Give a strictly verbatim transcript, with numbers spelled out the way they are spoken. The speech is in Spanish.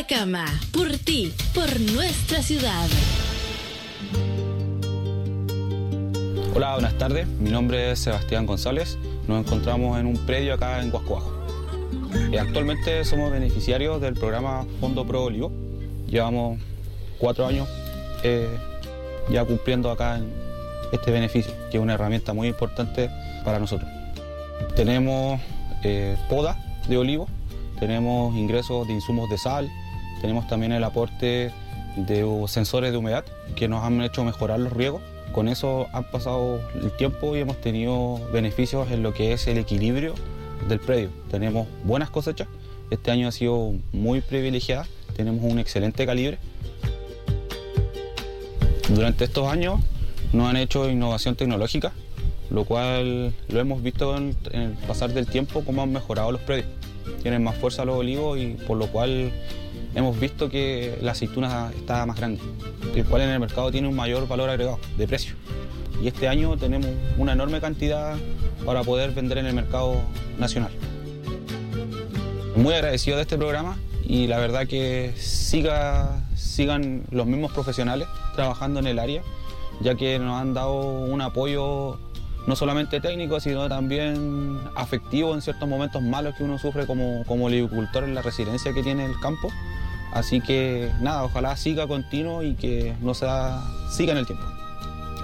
Atacama, por ti, por nuestra ciudad. Hola, buenas tardes. Mi nombre es Sebastián González. Nos encontramos en un predio acá en Huasco Bajo. Eh, actualmente somos beneficiarios del programa Fondo Pro Olivo. Llevamos cuatro años eh, ya cumpliendo acá en este beneficio, que es una herramienta muy importante para nosotros. Tenemos eh, poda de olivo, tenemos ingresos de insumos de sal, tenemos también el aporte de sensores de humedad que nos han hecho mejorar los riegos. Con eso ha pasado el tiempo y hemos tenido beneficios en lo que es el equilibrio del predio. Tenemos buenas cosechas, este año ha sido muy privilegiada, tenemos un excelente calibre. Durante estos años nos han hecho innovación tecnológica, lo cual lo hemos visto en, en el pasar del tiempo, cómo han mejorado los predios. Tienen más fuerza los olivos y por lo cual hemos visto que la aceituna está más grande, el cual en el mercado tiene un mayor valor agregado de precio. Y este año tenemos una enorme cantidad para poder vender en el mercado nacional. Muy agradecido de este programa y la verdad que siga, sigan los mismos profesionales trabajando en el área, ya que nos han dado un apoyo no solamente técnico, sino también afectivo en ciertos momentos malos que uno sufre como, como olivicultor en la resiliencia que tiene el campo. Así que nada, ojalá siga continuo y que no sea, siga en el tiempo.